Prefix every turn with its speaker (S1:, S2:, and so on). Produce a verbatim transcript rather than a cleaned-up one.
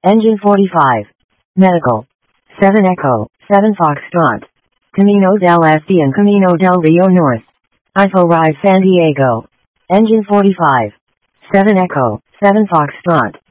S1: Engine forty-five. Medical. seven Echo, seven Foxtrot. Camino del Este and Camino del Rio Norte. Info Rise San Diego. Engine forty-five. seven Echo, seven Foxtrot.